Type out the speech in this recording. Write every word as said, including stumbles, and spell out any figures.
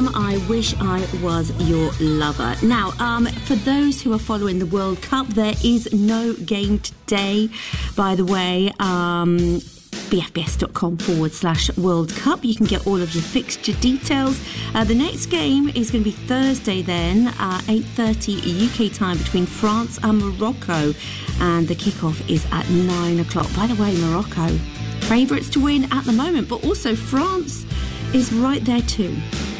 Sam, I wish I was your lover. Now, um, for those who are following the World Cup, there is no game today, by the way. Um... bfbs.com forward slash World Cup. You can get all of your fixture details. Uh, the next game is going to be Thursday then, uh, eight thirty U K time between France and Morocco. And the kickoff is at nine o'clock. By the way, Morocco, favourites to win at the moment, but also France is right there too.